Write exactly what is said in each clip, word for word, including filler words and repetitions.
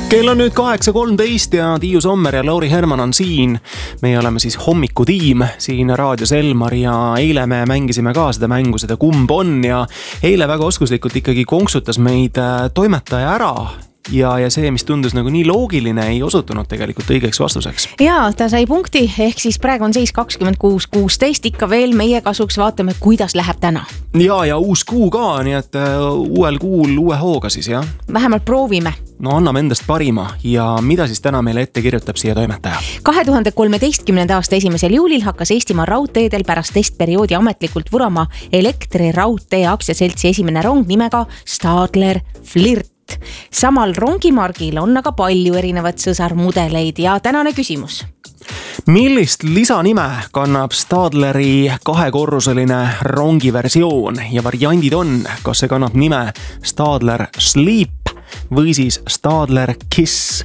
Kell on nüüd kaheksa kolmteist ja Tiiu Sommer ja Lauri Herman on siin. Meie oleme siis hommikutiim siin raadios Elmar ja eile me mängisime ka seda mängu, seda kumb on ja eile väga oskuslikult ikkagi konksutas meid toimetaja ära. Ja, ja see, mis tundus nagu nii loogiline, ei osutunud tegelikult õigeks vastuseks. Jaa, ta sai punkti, ehk siis praegu on seis kakskümmend kuus kuusteist, ikka veel meie kasuks vaatame, kuidas läheb täna. Ja, ja uus kuu ka, nii et uuel kuul uue hooga siis, jah? Vähemalt proovime. No anname endast parima ja mida siis täna meile ette kirjutab siia toimetaja? kahe tuhande kolmeteistkümnenda aasta esimesel juulil hakkas Eestimaa raudteedel pärast testperioodi ametlikult vurama elektriraudtee aktsiaseltsi esimene rong nimega Stadler Flirt. Samal rongimargil on aga palju erinevat sõsarmudeleid ja tänane küsimus. Millist lisanime kannab Stadleri kahekorruseline rongiversioon ja variandid on, kas see kannab nime Stadler Sleep või siis Stadler Kiss?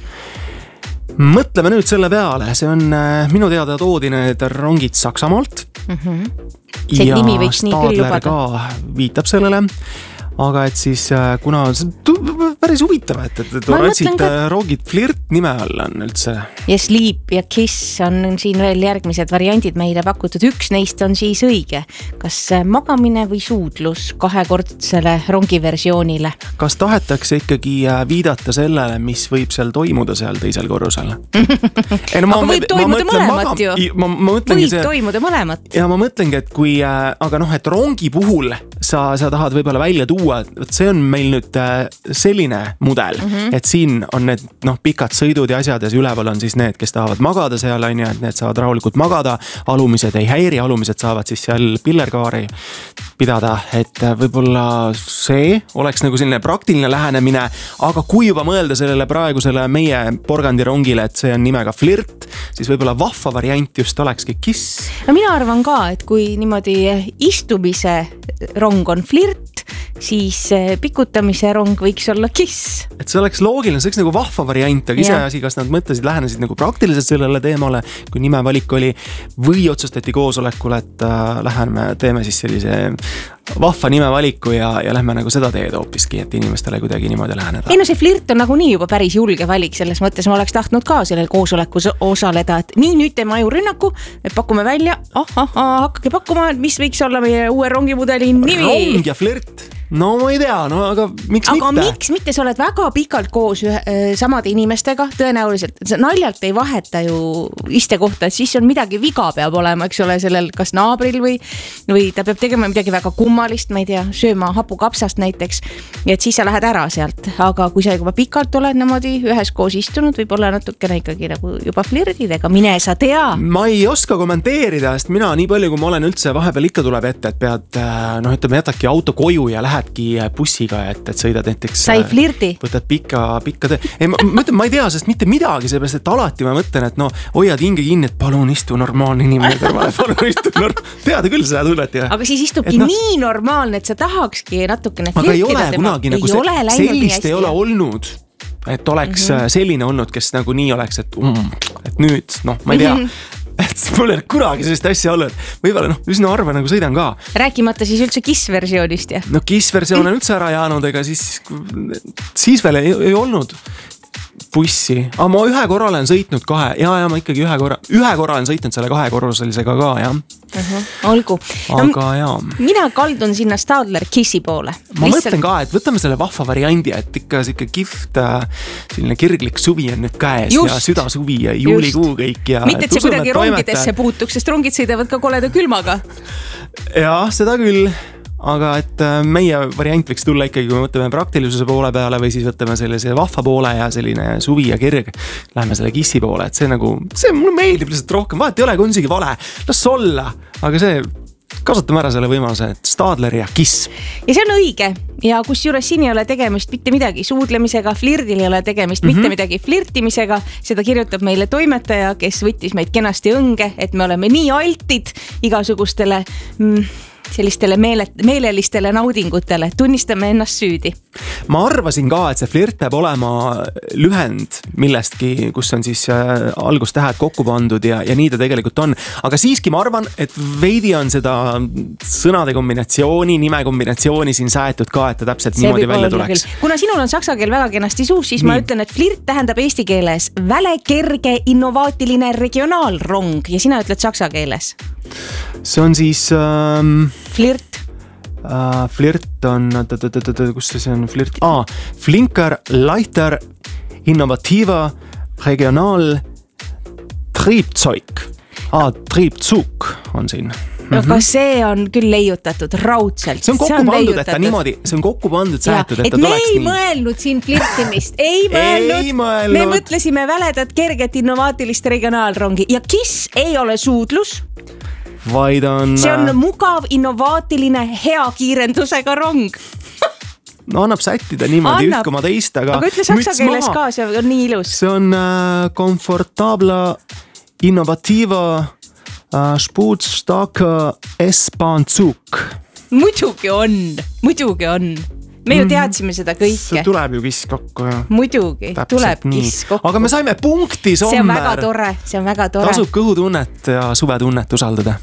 Mõtleme nüüd selle peale, see on minu teada toodi need rongid Saksamaalt mm-hmm. See ja nimi võiks nii küll Stadler ka viitab sellele. Aga et siis kuna päris huvitav, et, et tooratsid ka... rongid Flirt nime all on üldse. Ja Sleep ja Kiss on siin veel järgmised variandid meile pakutud. Üks neist on siis õige. Kas magamine või suudlus kahekordsele rongiversioonile? Kas tahetakse ikkagi viidata sellele, mis võib seal toimuda seal teisel korrusel? Ei, no, ma, aga võib toimuda mõlemat magam... ju. Ma, ma võib see... toimuda mõlemat. Ja ma mõtlengi, et kui, aga noh, et rongi puhul sa, sa tahad võib-olla välja tuua, et see on meil nüüd selline mudel, mm-hmm. et siin on need noh, pikad sõidud ja asjad ja üleval on siis need, kes tahavad magada seal, on ju, et need saavad rahulikult magada, alumised ei häiri, alumised saavad siis seal pillerkaari pidada, et võib-olla see oleks nagu selline praktiline lähenemine, aga kui juba mõelda sellele praegusele meie porgandirongile, et see on nimega Flirt, siis võib-olla vahva variant just olekski Kiss. No mina arvan ka, et kui niimoodi istumise rong on Flirt, siis pikutamise rong võiks olla Kiss. Et see oleks loogiline, see oleks nagu vahva variant, aga ise asi, kas nad mõtlesid, lähenesid nagu praktiliselt sellele teemale, kui nimevalik oli, või otsustati koosolekul, et äh, läheme, teeme siis sellise vahva nimevaliku ja, ja lähme nagu seda teed hoopiski, et inimestele kuidagi niimoodi läheneda. Ei no see Flirt on nagu nii juba päris julge valik, selles mõttes ma oleks tahtnud ka sellel koosolekus osaleda, et nii nüüd teeme ajurünnaku, et pakume välja, ah, ah, ah, hakkage pakkuma, mis võiks olla meie uue rongimudeli nimi. Rong ja Flirt. No ma ei tea, no aga miks aga mitte? Aga miks mitte, sa oled väga pikalt koos ühe, samade inimestega, tõenäoliselt naljalt ei vaheta ju iste kohta, et siis on midagi viga peab olema, eks ole, sellel kas naabril või, või ta peab tegema midagi väga kummalist, ma ei tea, sööma hapukapsast näiteks, et siis sa lähed ära sealt, aga kui sa juba pikalt oled niimoodi ühes koos istunud, võib olla natukene ikkagi nagu juba flirdidega, mine sa tea. Ma ei oska kommenteerida, sest mina nii palju, kui ma olen üldse vahepeal ikka tuleb ette, et pead, noh, ütleme, jätadki auto koju ja lähed bussiga, et, et sõidad näiteks sai flirti võtad pikka, pikka töö ei, ma, ma, ütlen, ma ei tea, sest mitte midagi seepärast, et alati ma mõtlen, et no hoiad hinge kinni, et palun istu normaalne inimene kõrvale, palun istu normaalne teada küll seda tunnet ja. Aga siis istubki no, nii normaalne, et sa tahakski natukene aga ei ole kunagi nagu ei see, sellist ei ole olnud, et oleks mm-hmm. selline olnud, kes nagu nii oleks, et, mm, et nüüd, noh, ma ei tea mm-hmm. et mul ei ole kunagi sellist asja olnud. Võibolla, noh, üsna arve nagu sõidan ka. Rääkimata siis üldse Kiss-versioonist, jah? No Kiss-versioon on üldse ära jäänud, ega siis, siis veel ei, ei olnud bussi. Aga ma ühe korra olen sõitnud kahe. Ja, ja ma ikkagi ühe korra, ühe korra olen sõitnud selle kahe korruselisega ka, jah. Uh-huh, olgu. Aga no, jaa. Mina kaldun sinna Stadler Kissi poole. Ma Lihtsalt... mõtlen ka, et võtame selle vahva variandi, et ikka siuke kihvt, selline kirglik suvi on nüüd käes just. Ja südasuvi ja juulikuu kõik. Ja mitte, et see kuidagi rongidesse puutuks, sest rongid sõidavad ka koleda külmaga. Ja, seda küll. Aga et meie variant võiks tulla ikkagi, kui me võtame praktilisuse poole peale või siis võtame sellise vahva poole ja selline suvi ja kirg. Läheme selle Kissi poole, et see nagu, see mulle meeldib lihtsalt rohkem, vahet ei ole, kui on isegi vale, las olla, aga see kasutame ära selle võimaluse, et Stadler ja Kiss. Ja see on õige ja kus juures siin ei ole tegemist mitte midagi suudlemisega, flirdil ei ole tegemist mm-hmm. mitte midagi flirtimisega, seda kirjutab meile toimetaja, kes võttis meid kenasti õnge, et me oleme nii altid igasugustele mm, sellistele meele, meelelistele naudingutele, tunnistame ennast süüdi. Ma arvasin ka, et see flirt peab olema lühend millestki, kus on siis äh, algustähed kokku pandud ja, ja nii ta tegelikult on. Aga siiski ma arvan, et veidi on seda sõnade kombinatsiooni, nime kombinatsiooni siin säetud ka, et ta täpselt see niimoodi välja tuleks. Küll. Kuna sinul on saksa keel väga kenasti suus, siis nii. Ma ütlen, et flirt tähendab eesti keeles väle kerge innovaatiline regionaalrong ja sina ütled saksa keeles. See on siis... Ähm... Flirt. Uh, flirt on, kus see on flirt? Ah, flinker, leichter, innovatiiva, regionaal, triebzeug. Ah, triebzug on siin. No, aga see on küll leiutatud raudselt. See on kokku see on pandud, et ta niimoodi, see on kokku pandud, säätud, et, et ta me tuleks ei nii. mõelnud siin flirtimist, ei mõelnud. ei mõelnud. Me mõtlesime väledat, kerget, innovaatilist regionaalrongi ja kiss ei ole suudlus. Vaid on... See on mugav, innovaatiline, hea kiirendusega rong. No annab sättida niimoodi üht koma teist, aga... Aga ütle saksa keeles ka, see on nii ilus. See on äh, komfortabla, innovatiiva, äh, spuutstarka S-Bahn-Zug. Muidugi on, muidugi on. Me ju teadsime seda kõike. See tuleb ju kiss kokku. Ja. Muidugi, täpselt tuleb nii. Kiss kokku. Aga me saime punkti, Sommer. See on väga tore, see on väga tore. Tasub kõhutunnet ja suvetunnet usaldada.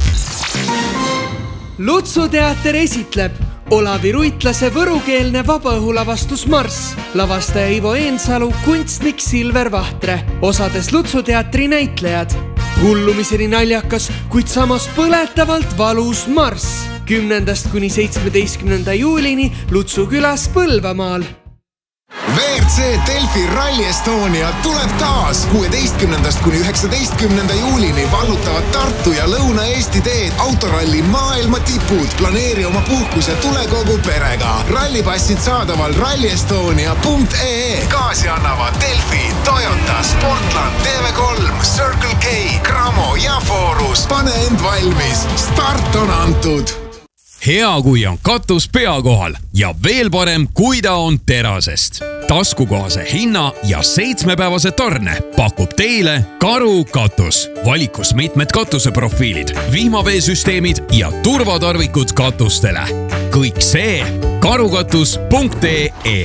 Lutsuteater esitleb Olavi Ruitlase võrukeelne vabaõhulavastus Marss. Lavastaja Ivo Eensalu, kunstnik Silver Vahtre. Osades Lutsuteatri näitlejad. Hullumiseni naljakas, kuid samas põletavalt valus Marss. Kümnendast kuni seitsmeteistkümnenda juulini Lutsu külas Põlvamaal. V R C Delfi Rally Estonia tuleb taas. kuueteistkümnendast kuni üheksateistkümnenda juulini vallutavad Tartu ja Lõuna-Eesti teed autoralli maailma tipud. Planeeri oma puhkus ja tule kogu perega. Rallipassid saadaval rally estonia punkt e e. Kaasi annavad Delfi, Toyota, Sportland, T V kolm, Circle K, Cramo ja Forus. Pane end valmis. Start on antud. Hea, kui on katus pea kohal ja veel parem, kui ta on terasest. Taskukohase hinna ja seitsmepäevase tarne pakub teile Karu katus. Valikus mitmed katuseprofiilid, vihmaveesüsteemid ja turvatarvikud katustele. Kõik see karukatus punkt e e.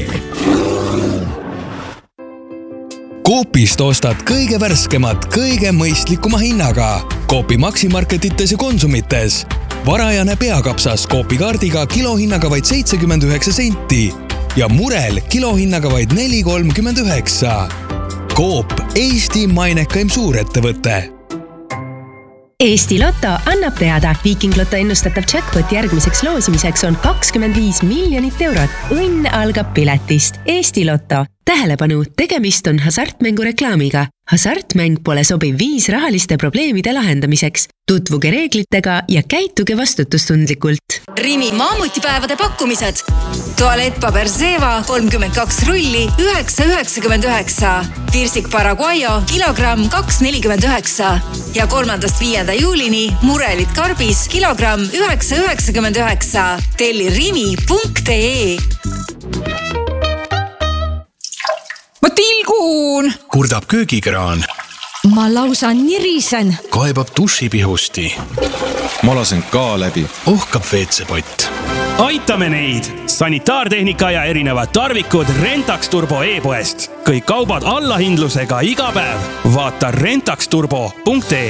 Coopist ostad kõige värskemat, kõige mõistlikuma hinnaga. Coopi maksimarketites ja konsumites. Varajane peakapsas Coopi kaardiga kilohinnaga vaid seitsekümmend üheksa senti ja murel kilohinnaga vaid neli kolmkümmend üheksa. Coop, Eesti mainekaim suurettevõte. Eesti Lotto annab teada, Viiking Lotto ennustatav jackpot järgmiseks loosimiseks on kakskümmend viis miljonit eurot. Õnn algab piletist. Eesti Lotto. Tähelepanu, tegemist on hasartmängu reklaamiga. Hasartmäng pole sobiv viis rahaliste probleemide lahendamiseks. Tutvuge reeglitega ja käituge vastutustundlikult. Rimi maamutipäevade pakkumised. Tualettpaber Zeva kolmkümmend kaks rulli üheksa üheksakümmend üheksa. Pirsik Paraguayo kilogramm kaks nelikümmend üheksa. Ja kolmandast viienda juulini murelit karbis kilogramm üheksa üheksakümmend üheksa. Telli rimi punkt e. Ma tilgun! Kurdab köögikraan. Ma lausa nirisen. Kaebab dušipihusti. Ma lasen ka läbi. Ohkab veetsepott. Aitame neid! Sanitaartehnika ja erinevad tarvikud Rentax Turbo e-poest. Kõik kaubad allahindlusega iga päev. Vaata rentax turbo punkt e.